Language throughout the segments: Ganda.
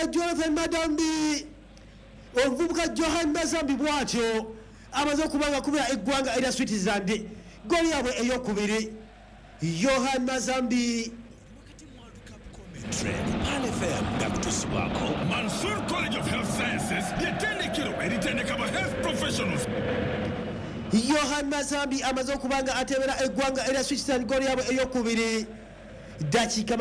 Jonathan Madambi ovubuka Johan Mazambi bwatyo amaze okubanga kubira eggwanga erya Switzerland goli yabwe eyokubiri Johan Mazambi Mansour College of Health Sciences yetendekero eritendeka ba health professionals. Johan Mazambi amaze okubanga atebera eggwanga erya Switzerland goli yabwe eyokubiri dakika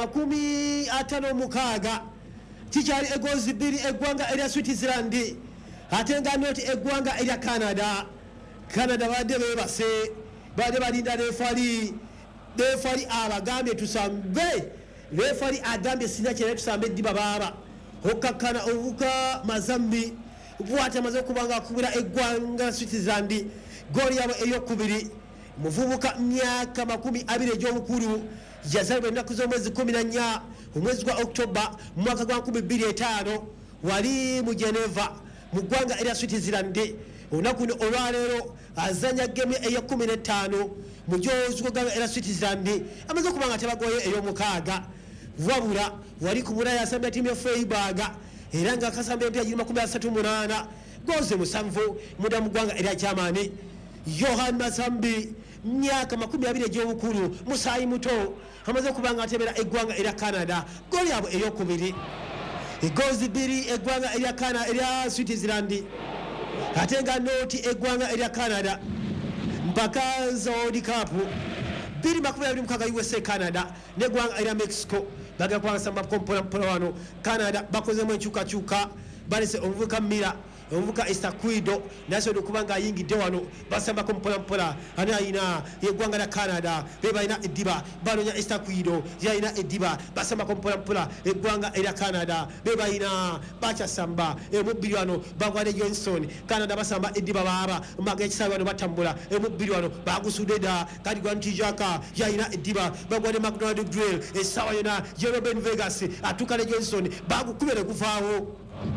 56 tikyali egozi bbiri eggwanga erya Switzerland ate nga noti eggwanga erya Canada badde beebase badde balinda refari abagambye tusambe refari agambye sinna kyera tusambe eddiba baaba okkakkana ovuka Mazambi bw'ate amaze okubanga akubira eggwanga Switzerland goli yabwe eyokubiri muvubuka myaka 20 egy'obukulu yazalibwa ennaku z'omwezi 14 omwezi gwa October mu mwaka gwa 2005 wali mu Geneva mu ggwanga erya Switzerland olunaku luno olwaleero azanya gemu eya 15 mu gyozi gw'eggwanga erya Switzerland amaze okubanga tebagoye ey'omukaaga wabula wali ku Bulaya asambya ttiimu ya Freiburg era nga akasamba empya giri 38 goze 7 muda mu ggwanga erya Germany Johan Mazambi myaka 20 egy'obukulu musaayi muto amaze okubanga atebera eggwanga erya Canada goli yabwe eyokubiri egozi bbiri eggwanga erya Canada erya Switzerland ate nga noti eggwanga erya Canada mpaka za World Cup 2026 USA Canada n'eggwanga erya Mexico bagenda kwasamba mpola wano Canada bakozemu enkyukakyuka balese omuvubuka Mira omuvubuka Estaquido nasobola okuba nga ayingidde wano basambako mpola ani ayina yeggwanga lya Canada be balina eddiba banonya Estaquido yalina eddiba basambako mpola eggwanga erya Canada be balina bakyasamba emubbiri wano bagwade Johnson Canada basamba eddiba baaba maga ekisaawe wano batambula emubbiri wano bagusudde dda kati Gwantijaka yalina eddiba bagwade McDonald Drill essaawa yona Jeroben Vegas atukale Johnson bagukubere kuvaawo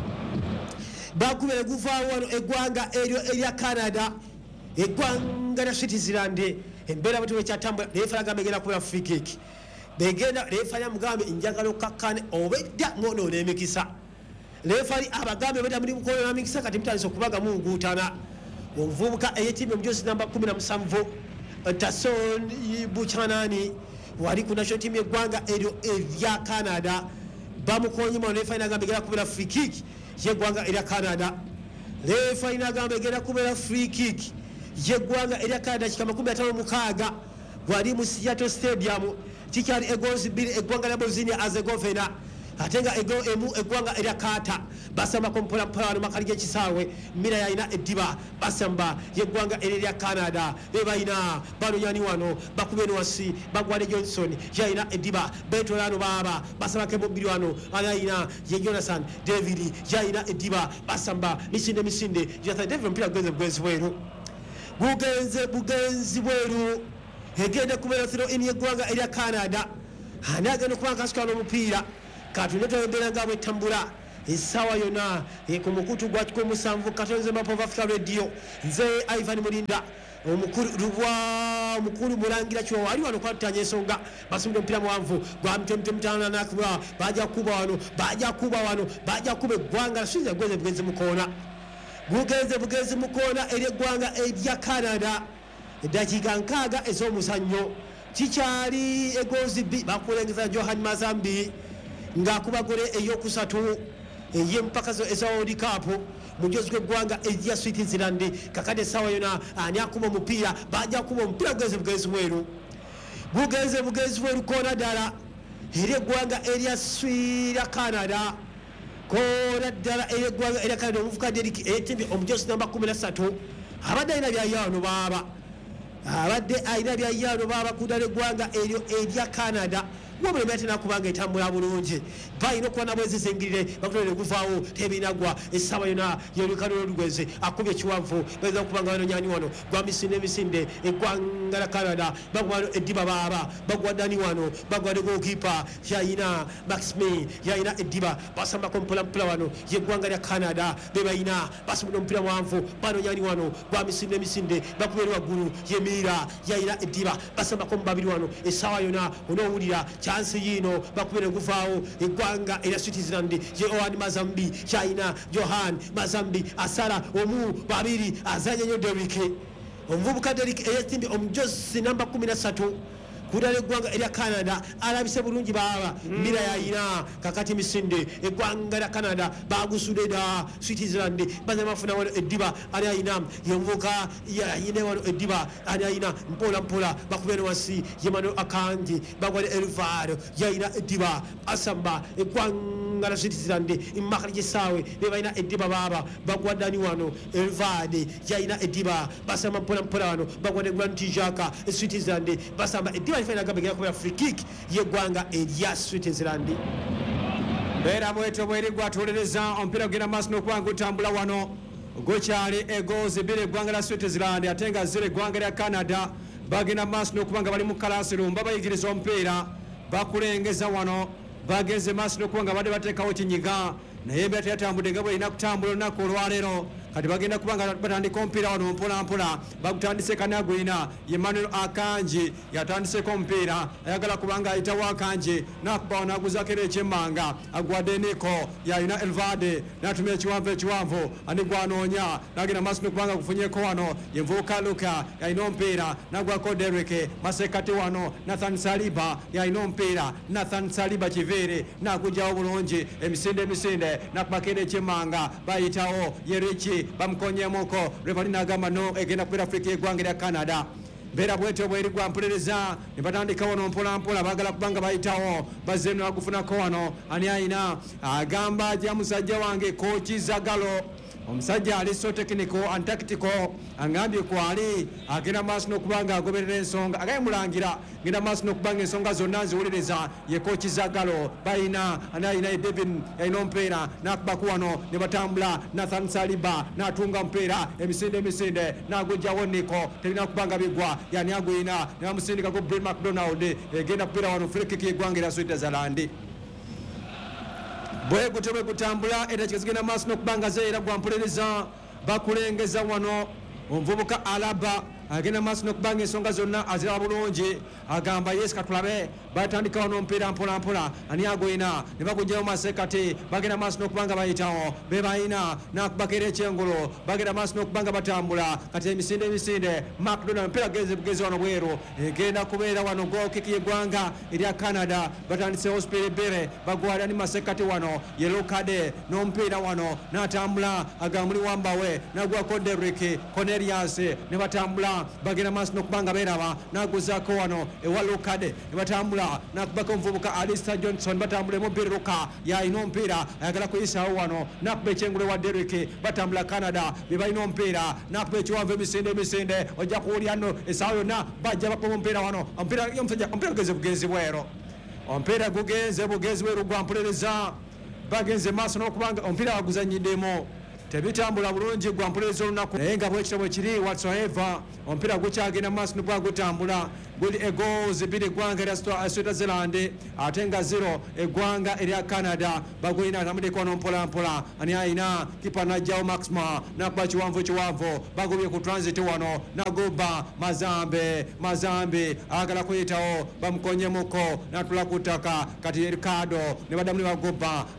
bakubere guvaawo wano eggwanga eryo erya Canada eggwanga lya Switzerland embeera bwe tewekyatambula leefala gambe egenda kubera free kick begenda leefali amugambe njagala okkakkane obedda ng'onoona emikisa leefali abagambe obedda muli mukonoona emikisa kati mutandise okubaga munguutana omuvubuka ey'ettiimu omujozi namba 17 Tason Buchanani wali ku national team y'eggwanga eryo erya Canada bamukonyema leefali nagambe egenda kubera free kick yeggwanga erya Canada leefali nagamba egenda kubeera free kick yeggwanga erya Canada kika 56 wali mu Seattle Stadium tikyali egozi bbiri eggwanga lya Bosnia Herzegovina ate nga eggwanga erya Qatar basambako mpola wano makali g'ekisaawe Mira yalina eddiba basamba yeggwanga erya Canada be balina banonyani wano bakubye wasi bagwade Johnson yalina eddiba betolano baaba basambako emubbiri wano alayina ye Jonathan David yalina eddiba basamba misinde Jonathan David mpira bugenzi bweru bugenzi bweru egenda kubeera throw in yeggwanga erya Canada ani agenda okuba nkasukana omupiira katunetembera nga bwetambula essaawa yona ku mukutu gwa 17 katonze Map of Africa Radio nze Ivan Mulinda omukulu mulangira kyo wali wano kwatanya ensonga basumira omupiira muwanvu gwa mutana nakuba bajja kuba wano bajja kuba eggwanga lasubiza bugenzi mukoona bugenzi mukoona ery'eggwanga erya Canada eddakiika 6 ez'omuzannyo kikyali egozi bbi bakulengeza Johan Mazambi ng'akuba gole eyokusatu ey'empaka eza World Cup mu njozi gw'eggwanga erya Switzerland kakati essaawa yona ani akuba omupiira bajja kuba omupiira bugenzi bweru koona ddala era eggwanga erya Canada koona ddala era eggwanga erya Canada omuvuka Derek ey'ettimbi omujozi namba 13 abadde alina byayano baaba kuddala eggwanga eryo erya Canada wabula embeera tenakubanga etambula bulungi balina okuba nabo ezizingirire bakutolere guvaawo tebinagwa essaawa yona yolukaliro olugweze akubye ekiwanvu bayinza okubanga banonyani wano gwa misinde eggwanga la Canada bagwano eddiba baaba bagwaddani wano bagwadde gokipa yayina Maxime yayina eddiba basambako mpola wano yeggwanga lya Canada bebayina basumudde omupiira muwanvu banonyani wano gwa misinde bakubye waggulu yemira yayina eddiba basambako mubabiri wano essaawa yona onoowulira kansi yino bakubire guvaawo eggwanga erya Switzerland ye Owen Mazambi China Johan Mazambi asala omu babiri azanye nyo Derrick omuvubuka Derrick eyetimbi omujosi namba 13 kudala eggwanga erya Canada alabise bulungi baba mbira yayina kakati misinde eggwanga lya Canada bagusudde da Switzerland baza bafuna wano eddiba ali ayina yomvuka yayina wano eddiba ali ayina mpola mpola bakubere wansi Yemano Akanji bagwale Elvaro yayina eddiba asamba eggwanga lya Switzerland imakali gisawe bebayina eddiba baba bagwadani wano Elvade yayina eddiba basamba mpola mpola wano bagwade Grand Tijaka Switzerland basamba eddiba ifena gabegera kubera free kick yeggwanga erya Switzerland bera mweto bweri gwatuliriza ompira gena masno kwangu utambula wano gochali egozi bile eggwanga lya Switzerland atenga zile eggwanga lya Canada bagena masno kubanga bali mu classroom babayigiriza ompira bakulengeza wano bageze masno kubanga bade batekawo kinyiga naye mbere yatambudde nga bwe ina kutambula olunaku olwaleero kati bagenda kubanga batandika omupiira wano mpola mpola bagutandise kanagwina Emmanuel Akanji yatandiseko omupiira ayagala kubanga ayitawo Akanji nakubawo naguzako era ekyemmanga agwadde Niko yalina Elvade natumya ekiwanvu ani gwanoonya nagenda maaso kubanga gufunyeko wano yenvuuka Luka yalina omupiira nagwako Derrick masekati wano Nathan Saliba yalina omupiira Nathan Saliba kiveere nagujjawo bulungi emisinde nakubako era ekyemmanga bayitawo Yerichi bamukonyemoko Revalina agamba no egenda kubera Afrika yeggwanga lya Canada bera bwetyo bweri gwampulereza ne batandika wano mpola mpola bagala kubanga bayitawo bazeno agufunako wano ani ayina agamba ja musajja wange kochi Zagalo omusajja ali so technical and tactical angambye kwali agenda maaso n'okubanga agoberera ensonga agayemulangira genda maaso n'okubanga ensonga zonna nziwuliriza ye kochi Zagalo bayina anayina Devin yalina omupiira nakubaku wano ne batambula Nathan Saliba natunga omupiira emisinde nagujjawo Niko terina kubanga bigwa yani agwina ne bamusindikako Brent McDonald egenda kupiira wano free kick yeggwanga lya Switzerland bwe gutebe kutambula era kigenda maaso n'okubanga zeera gwampulereza bakulengeza wano omuvubuka Alaba agenda maaso n'okubanga ensonga zonna aziraba bulungi agamba yes katulabe batandika wano omupiira mpola mpola ani agwina ne bagujjayo masekati bagenda maaso n'okubanga bayitawo bebayina nakubaka era ekyengulu bagenda maaso n'okubanga batambula kati emisinde McDonald omupiira geze wano bweru egenda kubeera wano goal kick yeggwanga erya Canada batandise hospital bere bagwala ni masekati wano yellow card n'omupiira wano natambula agamuli wambawe nagwako Derrick Cornelius ne batambula bagenda maaso n'okubanga beraba naguzako wano ewa kade ne batambula nakubaka omuvubuka Alistair Johnson batambula mubiruka yalina omupiira ayagala kuyisawo wano nakuba ekyengulu wa Derrick batambula Canada bebalina omupiira nakuba ekiwanvu emisinde ojja kuwulya nno essaawa yonna bajja bakuba omupiira wano omupiira gugenze bugenzi bwero omupiira gugenze bugenzi bweru gwampulereza bagenze maaso n'okubanga omupiira baguzanyiddemu tebitambula bulungi gwampulereza olunaku naye nga bwekitabo kiri whatsoever omupiira gukyagenda maaso nibwa gutambula guli egoals biri eggwanga erya Switzerland ate nga 0 eggwanga erya Canada bagulina atambudeko wano mpola mpola ani ayina kipa najjawo Maxima nakuba kiwanvu bagubye ku transit wano nagoba Mazambe agala kuyitawo bamukonyemuko natula ku ttaka kati Ricardo ne baddamu ne bagoba